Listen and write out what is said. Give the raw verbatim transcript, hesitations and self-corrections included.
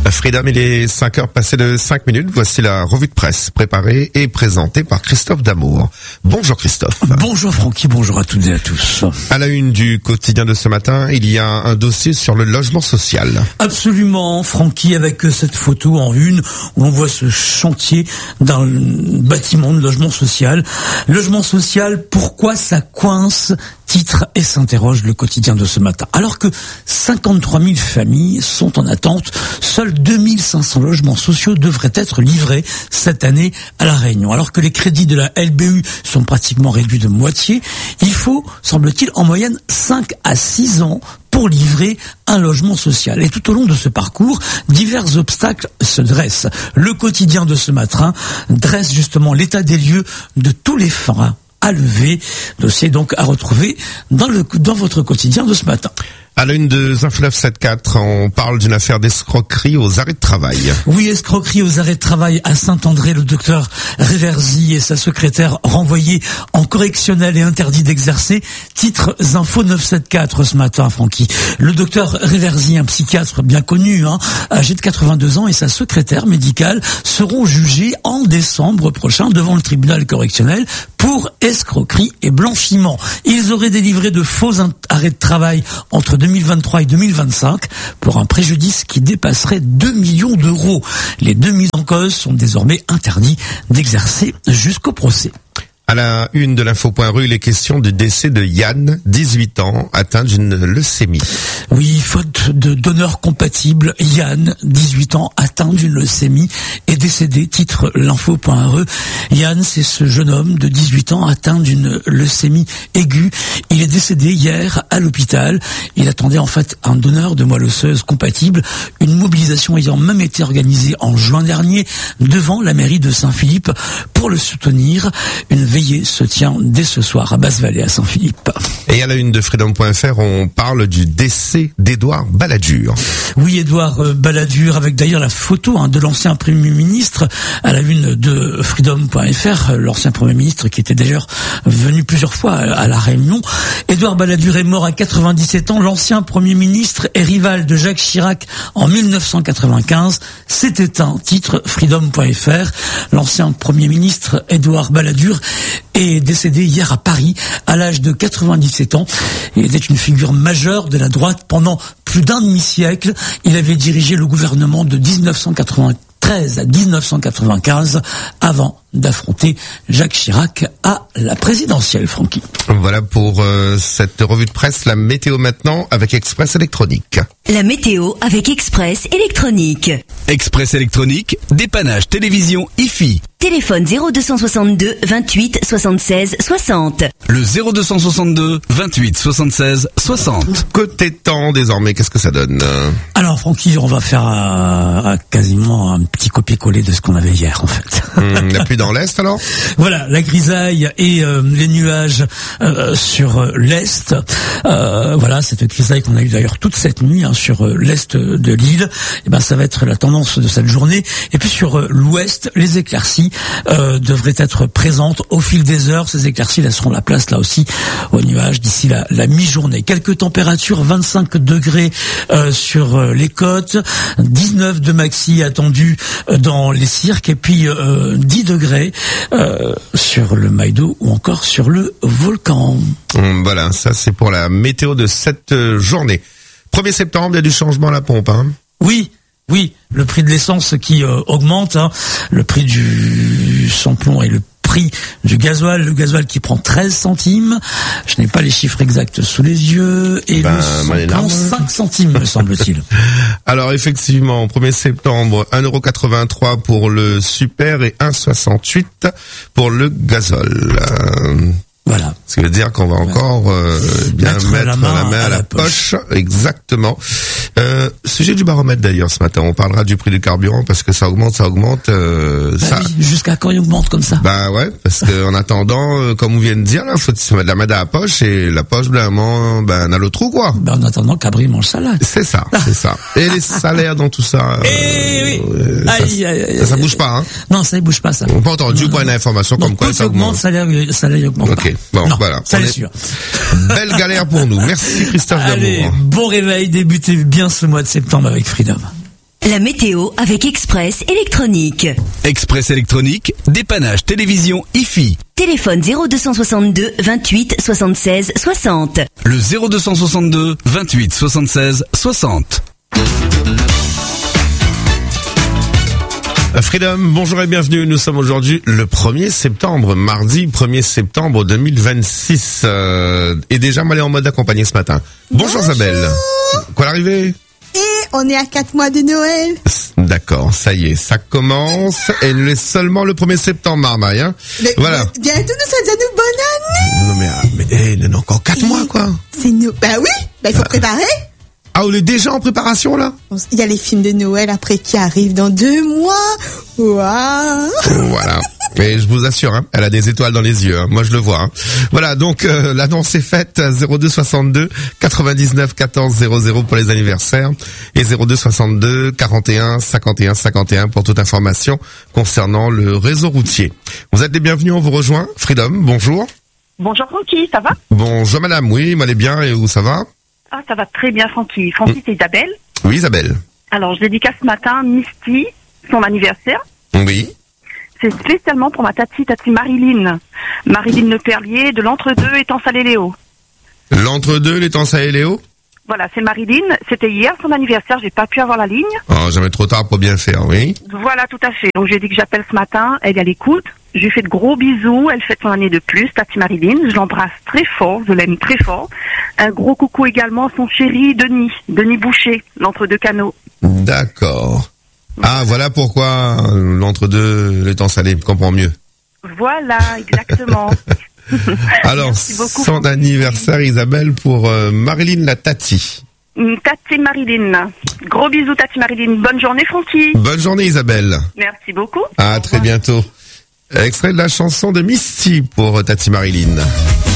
Freedom, il est cinq heures passées de cinq minutes. Voici la revue de presse préparée et présentée par Christophe Damour. Bonjour Christophe. Bonjour Francky, bonjour à toutes et à tous. À la une du quotidien de ce matin, il y a un dossier sur le logement social. Absolument, Francky, avec cette photo en une où on voit ce chantier d'un bâtiment de logement social. Logement social, pourquoi ça coince ? Titre et s'interroge le quotidien de ce matin. Alors que cinquante-trois mille familles sont en attente, seuls deux mille cinq cents logements sociaux devraient être livrés cette année à La Réunion. Alors que les crédits de la L B U sont pratiquement réduits de moitié, il faut, semble-t-il, en moyenne cinq à six ans pour livrer un logement social. Et tout au long de ce parcours, divers obstacles se dressent. Le quotidien de ce matin dresse justement l'état des lieux de tous les freins à lever, dossier donc à retrouver dans le dans votre quotidien de ce matin. À la une de Zinf neuf cent soixante-quatre, on parle d'une affaire d'escroquerie aux arrêts de travail. Oui, escroquerie aux arrêts de travail à Saint-André. Le docteur Riverzy et sa secrétaire renvoyés en correctionnel et interdits d'exercer. Titre Zinfo neuf cent soixante-quatre ce matin, Francky. Le docteur Riverzy, un psychiatre bien connu, hein, âgé de quatre-vingt-deux ans, et sa secrétaire médicale seront jugés en décembre prochain devant le tribunal correctionnel pour escroquerie et blanchiment. Ils auraient délivré de faux arrêts de travail entre deux mille vingt-trois et deux mille vingt-cinq pour un préjudice qui dépasserait deux millions d'euros. Les deux mises en cause sont désormais interdits d'exercer jusqu'au procès. À la une de l'info.ru, les questions du décès de Yann, dix-huit ans, atteint d'une leucémie. Oui, faute de donneur compatible, Yann, dix-huit ans, atteint d'une leucémie, est décédé, titre l'info.ru. Yann, c'est ce jeune homme de dix-huit ans atteint d'une leucémie aiguë. Il est décédé hier à l'hôpital. Il attendait en fait un donneur de moelle osseuse compatible. Une mobilisation ayant même été organisée en juin dernier devant la mairie de Saint-Philippe pour le soutenir. Une veillée se tient dès ce soir à Basse-Vallée à Saint-Philippe. Et à la une de Freedom point F R, on parle du décès d'Édouard Balladur. Oui, Édouard Balladur, avec d'ailleurs la photo hein, de l'ancien Premier ministre à la une de Freedom point F R, l'ancien Premier ministre qui était d'ailleurs venu plusieurs fois à La Réunion. Édouard Balladur est mort à quatre-vingt-dix-sept ans. L'ancien Premier ministre et rival de Jacques Chirac en mille neuf cent quatre-vingt-quinze s'est éteint, titre Freedom point F R. L'ancien Premier ministre Édouard Balladur est décédé hier à Paris à l'âge de quatre-vingt-dix-sept ans. Il était une figure majeure de la droite pendant plus d'un demi-siècle. Il avait dirigé le gouvernement de dix-neuf cent quatre-vingt-treize à dix-neuf cent quatre-vingt-quinze avant d'affronter Jacques Chirac à la présidentielle, Francky. Voilà pour euh, cette revue de presse. La météo maintenant avec Express Électronique. La météo avec Express Électronique. Express Électronique, dépannage télévision I F I. Téléphone zéro deux cent soixante-deux vingt-huit soixante-seize soixante. Le zéro deux cent soixante-deux vingt-huit soixante-seize soixante. Côté temps désormais, qu'est-ce que ça donne ? Alors Francky, on va faire un, un, quasiment un petit copier-coller de ce qu'on avait hier en fait. Hum, la pluie dans l'Est alors ? Voilà, la grisaille et euh, les nuages euh, sur euh, l'Est. Euh, voilà, cette grisaille qu'on a eu d'ailleurs toute cette nuit hein, sur euh, l'Est de l'île. Et ben ça va être la tendance de cette journée. Et puis sur euh, l'Ouest, les éclaircies euh, devraient être présentes au fil des heures. Ces éclaircies laisseront la place là aussi aux nuages d'ici la, la mi-journée. Quelques températures, vingt-cinq degrés euh, sur euh, les côtes, dix-neuf de maxi attendu euh, dans les cirques et puis euh, dix degrés euh, sur le Maïdo ou encore sur le volcan. Voilà, ça c'est pour la météo de cette journée. premier septembre, il y a du changement à la pompe, hein ? Oui. Oui, le prix de l'essence qui euh, augmente, hein, le prix du samplon et le prix du gasoil, le gasoil qui prend treize centimes, je n'ai pas les chiffres exacts sous les yeux, et ben, le samplon cinq centimes me semble-t-il. Alors effectivement, premier septembre, un euro quatre-vingt-trois pour le super et un euro soixante-huit pour le gazole. Euh... Voilà. Ce qui veut dire qu'on va encore euh, bien mettre, mettre la main, la main à, à la poche. poche. Exactement. Euh, sujet du baromètre d'ailleurs ce matin. On parlera du prix du carburant parce que ça augmente, ça augmente. Euh, bah ça. Oui, jusqu'à quand il augmente comme ça ? Bah ouais, parce que en attendant, euh, comme on vient de dire, là, faut se mettre la main à la poche et la poche, blanc, ben, dans le trou quoi. Bah en attendant, Cabri mange salade. C'est ça, c'est ça. Et les salaires dans tout ça. Eh oui. Euh, ça, aïe, aïe, aïe, ça, ça bouge pas, hein ? Non, ça ne bouge pas ça. On n'a pas entendu ou pas une information donc, comme quoi ça augmente. Salaire, salaire augmente. Ok. Bon, non, voilà. Ça c'est sûr. Belle galère pour nous. Merci Christophe Damour. Allez, bon réveil, débutez bien ce mois de septembre avec Freedom. La météo avec Express Électronique. Express Électronique, dépannage télévision I F I. Téléphone zéro deux soixante-deux vingt-huit soixante-seize soixante. Le zéro deux soixante-deux vingt-huit soixante-seize soixante. Freedom, bonjour et bienvenue. Nous sommes aujourd'hui le premier septembre, mardi premier septembre deux mille vingt-six. Euh, et déjà, moi, elle est en mode accompagné ce matin. Bonjour, bonjour Isabelle. Quoi l'arrivée? Et on est à quatre mois de Noël. D'accord, ça y est, ça commence. Et nous est seulement le premier septembre, Marmaille. Hein. Mais, voilà. Mais bientôt, nous sommes à nous, bonne année. Non mais, mais hey, non, encore quatre mois, quoi. C'est nous. Bah oui, bah il faut ah. préparer. Ah, on est déjà en préparation, là? Il y a les films de Noël après qui arrivent dans deux mois. Waouh! Voilà. Mais je vous assure, hein, elle a des étoiles dans les yeux. Hein. Moi, je le vois. Hein. Voilà, donc euh, l'annonce est faite. zéro deux soixante-deux quatre-vingt-dix-neuf quatorze zéro zéro pour les anniversaires et zéro deux soixante-deux quarante et un cinquante et un cinquante et un pour toute information concernant le réseau routier. Vous êtes les bienvenus, on vous rejoint. Freedom, bonjour. Bonjour Francky, ça va? Bonjour madame, oui, moi elle est bien et où ça va? Ah, ça va très bien, Francky. Francky, mmh. c'est Isabelle. Oui, Isabelle. Alors, je dédicace ce matin Misty, son anniversaire. Oui. C'est spécialement pour ma tati, tati Marilyn. Marilyn Le Perlier, de l'Entre-deux, étang Salé-Léo. L'Entre-deux, l'étang Salé-Léo? Voilà, c'est Marilyn. C'était hier son anniversaire, j'ai pas pu avoir la ligne. Oh, jamais trop tard pour bien faire, oui. Voilà, tout à fait. Donc, j'ai dit que j'appelle ce matin, elle est à l'écoute. Je lui fais de gros bisous, elle fête son année de plus, tati Marilyn. Je l'embrasse très fort, je l'aime très fort. Un gros coucou également à son chéri Denis, Denis Boucher, l'Entre-deux Canaux. D'accord. Ah, voilà pourquoi l'Entre-deux, l'étang Salé, je comprends mieux. Voilà, exactement. Alors, son anniversaire, Isabelle, pour euh, Marilyn la Tati. Tati Marilyn. Gros bisous, Tati Marilyn. Bonne journée, Francky. Bonne journée, Isabelle. Merci beaucoup. À très bientôt. Extrait de la chanson de Misty pour Tati Marilyn.